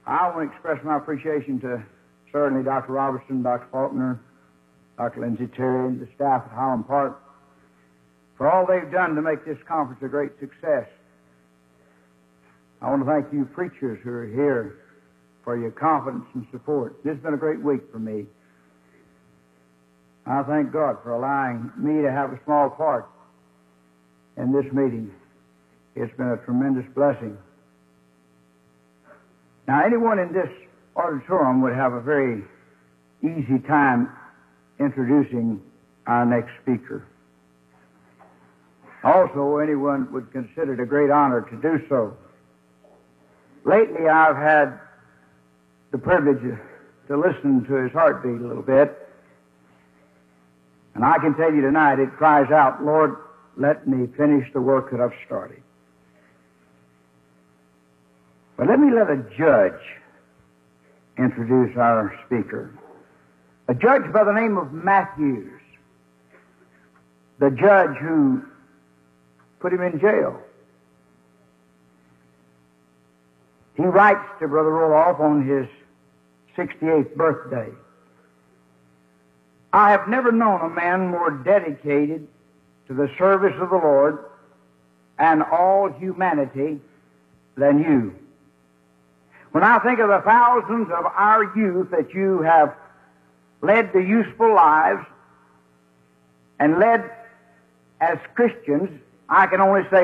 I want to express my appreciation to certainly Dr. Robertson, Dr. Faulkner, Dr. Lindsay Terry, and the staff at Highland Park for all they've done to make this conference a great success. I want to thank you preachers who are here for your confidence and support. This has been a great week for me. I thank God for allowing me to have a small part in this meeting. It's been a tremendous blessing. Now, anyone in this auditorium would have a very easy time introducing our next speaker. Also, anyone would consider it a great honor to do so. Lately, I've had the privilege to listen to his heartbeat a little bit, and I can tell you tonight it cries out, "Lord, let me finish the work that I've started." But let a judge introduce our speaker. A judge by the name of Matthews, the judge who put him in jail. He writes to Brother Roloff on his 68th birthday, "I have never known a man more dedicated to the service of the Lord and all humanity than you. When I think of the thousands of our youth that you have led to useful lives and led as Christians, I can only say